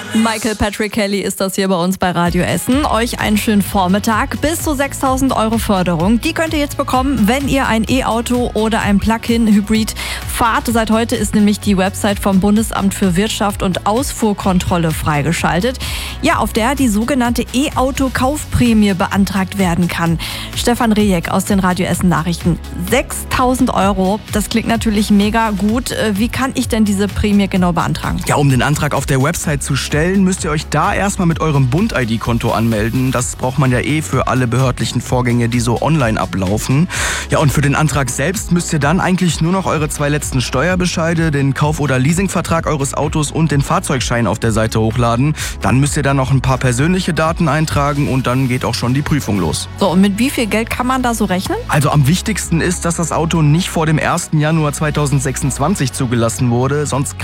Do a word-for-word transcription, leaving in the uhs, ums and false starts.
Michael Patrick Kelly ist das hier bei uns bei Radio Essen. Euch einen schönen Vormittag. Bis zu sechstausend Euro Förderung. Die könnt ihr jetzt bekommen, wenn ihr ein E-Auto oder ein Plug-in-Hybrid fahrt. Seit heute ist nämlich die Website vom Bundesamt für Wirtschaft und Ausfuhrkontrolle freigeschaltet. Ja, auf der die sogenannte E-Auto-Kaufprämie beantragt werden kann. Stefan Rejek aus den Radio Essen Nachrichten. sechstausend Euro, das klingt natürlich mega gut. Wie kann ich denn diese Prämie genau beantragen? Ja, um den Antrag auf der Website zu stellen, müsst ihr euch da erstmal mit eurem Bund-I D-Konto anmelden. Das braucht man ja eh für alle behördlichen Vorgänge, die so online ablaufen. Ja, und für den Antrag selbst müsst ihr dann eigentlich nur noch eure zwei letzten Steuerbescheide, den Kauf- oder Leasingvertrag eures Autos und den Fahrzeugschein auf der Seite hochladen. Dann müsst ihr dann noch ein paar persönliche Daten eintragen und dann geht auch schon die Prüfung los. So, und mit wie viel Geld kann man da so rechnen? Also am wichtigsten ist, dass das Auto nicht vor dem ersten Januar zweitausendsechsundzwanzig zugelassen wurde, sonst